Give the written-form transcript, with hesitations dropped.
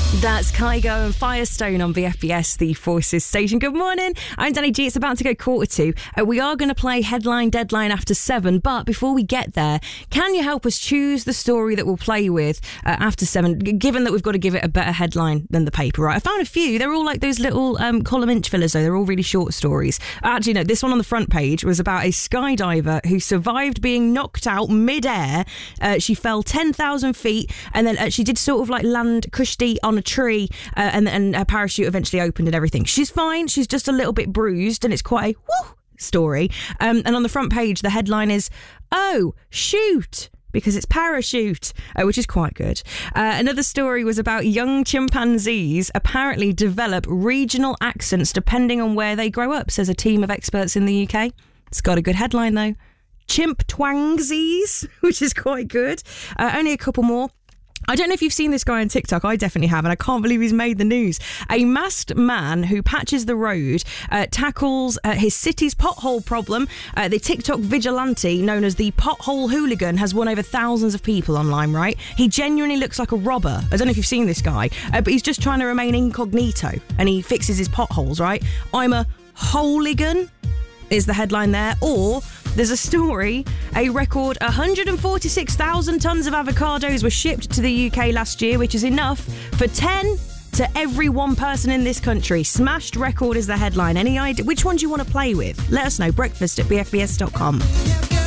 That's Kygo and Firestone on BFBS, the Forces station. Good morning. I'm Danny G. It's about to go 1:45. We are going to play Headline Deadline after 7, but before we get there, can you help us choose the story that we'll play with after 7, given that we've got to give it a better headline than the paper, right? I found a few. They're all like those little column inch fillers, though. They're all really short stories. Actually, no, this one on the front page was about a skydiver who survived being knocked out mid-air. She fell 10,000 feet, and then she did sort of like land cushy on a tree, and her parachute eventually opened and everything. She's fine. She's just a little bit bruised, and it's quite a woo story. And on the front page, the headline is, "Oh, shoot," because it's parachute, which is quite good. Another story was about young chimpanzees apparently develop regional accents depending on where they grow up, says a team of experts in the UK. It's got a good headline, though. Chimp twangsies, which is quite good. Only a couple more. I don't know if you've seen this guy on TikTok. I definitely have, and I can't believe he's made the news. A masked man who patches the road tackles his city's pothole problem. The TikTok vigilante, known as the Pothole Hooligan, has won over thousands of people online, right? He genuinely looks like a robber. I don't know if you've seen this guy, but he's just trying to remain incognito, and he fixes his potholes, right? I'm a hooligan, is the headline there. Or there's a story, a record 146,000 tonnes of avocados were shipped to the UK last year, which is enough for 10 to every one person in this country. Smashed record is the headline. Any idea? Which one do you want to play with? Let us know. Breakfast at bfbs.com.